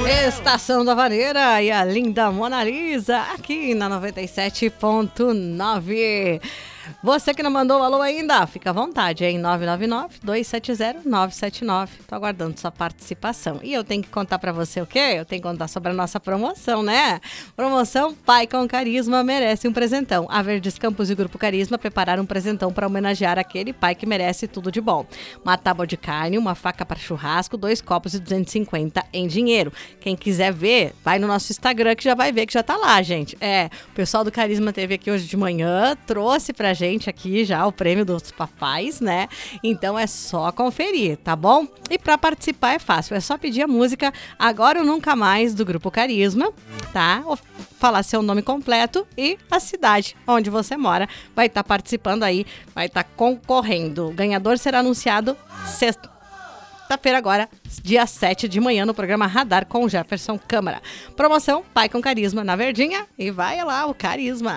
Estação da Vaneira e a linda Mona Lisa aqui na 97.9. Você que não mandou o alô ainda, fica à vontade, hein? 999-270-979. Tô aguardando sua participação. E eu tenho que contar pra você o quê? Eu tenho que contar sobre a nossa promoção, né? Promoção Pai com Carisma merece um presentão. A Verdes Campos e o Grupo Carisma prepararam um presentão para homenagear aquele pai que merece tudo de bom. Uma tábua de carne, uma faca para churrasco, 2 copos e 250 em dinheiro. Quem quiser ver, vai no nosso Instagram que já vai ver que já tá lá, gente. O pessoal do Carisma teve aqui hoje de manhã, trouxe pra gente aqui já o prêmio dos papais, né? Então é só conferir, tá bom? E pra participar é fácil, é só pedir a música Agora ou Nunca Mais do Grupo Carisma, tá? Ou falar seu nome completo e a cidade onde você mora. Vai estar participando aí, vai estar concorrendo. O ganhador será anunciado sexta-feira agora, dia 7 de manhã, no programa Radar com Jefferson Câmara. Promoção Pai com Carisma na Verdinha e vai lá o Carisma.